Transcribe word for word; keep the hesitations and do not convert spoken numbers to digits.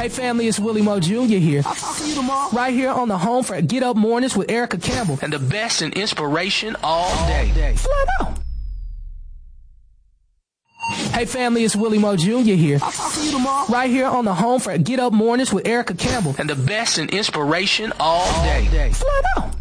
Hey family, it's Willie Mo Junior here. I'll talk to you tomorrow. Right here on the home for Get Up Mornings with Erica Campbell. And the best in inspiration all day. Flat out. Hey family, it's Willie Mo Junior here. I'll talk to you tomorrow. Right here on the home for Get Up Mornings with Erica Campbell. And the best in inspiration all day. Flat out.